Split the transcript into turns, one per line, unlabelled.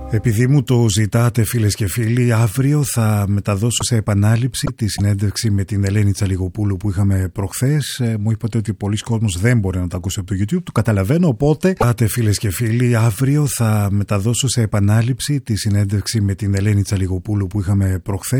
Επειδή μου το ζητάτε φίλες και φίλοι, αύριο θα μεταδώσω σε επανάληψη τη συνέντευξη με την Ελένη Τσαλιγοπούλου που είχαμε προχθές. Μου είπατε ότι πολλοί κόσμος δεν μπορεί να το ακούσει από το YouTube, το καταλαβαίνω, οπότε φίλες και φίλοι, αύριο θα μεταδώσω σε επανάληψη τη συνέντευξη με την Ελένη Τσαλιγοπούλου που είχαμε προχθές.